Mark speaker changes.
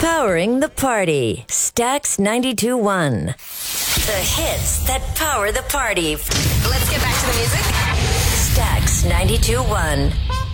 Speaker 1: Powering the party. Stax 92.1. The hits that power the party.
Speaker 2: Let's get back to the music.
Speaker 1: Stax 92.1.